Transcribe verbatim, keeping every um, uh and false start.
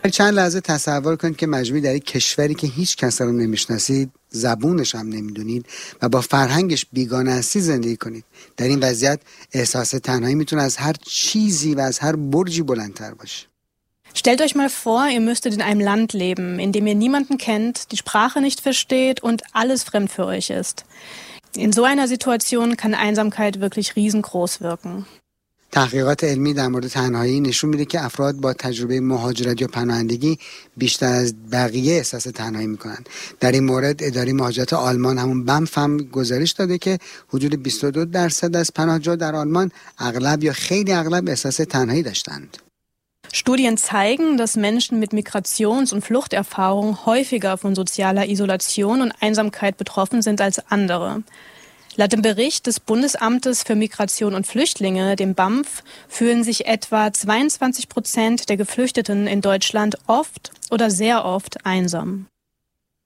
چند لحظه تصور کنید که مجبوری در یک کشوری که هیچ کس رو نمیشناسید، زبونش هم نمیدونید و با فرهنگش بیگانه هستی زندگی کنید. در این وضعیت احساس تنهایی میتونه از هر چیزی و از هر برجی بلندتر باشه. Stellt euch mal vor, ihr müsstet in einem Land leben, in dem ihr niemanden kennt, die Sprache nicht versteht und alles fremd für euch ist. In so einer Situation kann Einsamkeit wirklich riesengroß wirken. تحقیقات علمی در مورد تنهایی نشون میده که افراد با تجربه مهاجرت یا پناهندگی بیشتر از بقیه احساس تنهایی میکنن. در این مورد اداره مهاجرت آلمان همون بمف هم گزارش داده که حدود بیست و دو درصد از پناهجویان در آلمان اغلب یا خیلی اغلب احساس تنهایی داشتند. Studien zeigen, dass Menschen mit Migrations- und Fluchterfahrung häufiger von sozialer Isolation und Einsamkeit betroffen sind als andere. Laut dem Bericht des Bundesamtes für Migration und Flüchtlinge, dem BAMF, fühlen sich etwa zweiundzwanzig Prozent der Geflüchteten in Deutschland oft oder sehr oft einsam.